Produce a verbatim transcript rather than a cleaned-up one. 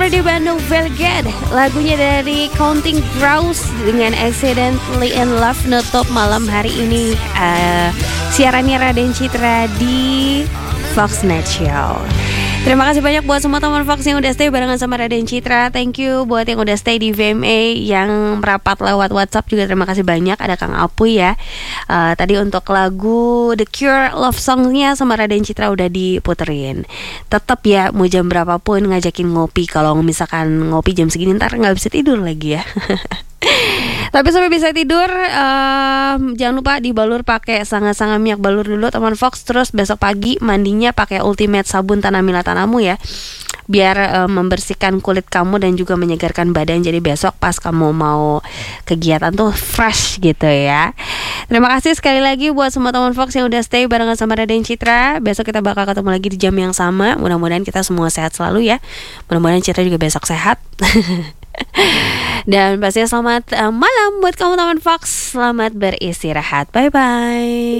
Seperti Bandung Velget, lagunya dari Counting Crows dengan Accidentally in Love nutup malam hari ini uh, siarannya Raden Citra di Foxnet Show. Terima kasih banyak buat semua teman Fox yang udah stay barengan sama Raden Citra. Thank you buat yang udah stay di V M A, yang merapat lewat WhatsApp juga terima kasih banyak. Ada Kang Apuy ya. uh, Tadi untuk lagu The Cure Love Song-nya sama Raden Citra udah diputerin. Tetap ya, mau jam berapapun ngajakin ngopi. Kalau misalkan ngopi jam segini ntar gak bisa tidur lagi ya. Tapi sampai bisa tidur, uh, jangan lupa dibalur pakai sangat-sangat minyak balur dulu teman Fox. Terus besok pagi mandinya pakai Ultimate Sabun Tanamila Tanamu ya, biar uh, membersihkan kulit kamu dan juga menyegarkan badan. Jadi besok pas kamu mau kegiatan tuh fresh gitu ya. Terima kasih sekali lagi buat semua teman Fox yang udah stay barengan sama Raden Citra. Besok kita bakal ketemu lagi di jam yang sama. Mudah-mudahan kita semua sehat selalu ya. Mudah-mudahan Citra juga besok sehat. Dan pastinya selamat uh, malam buat kamu teman Fox. Selamat beristirahat. Bye bye.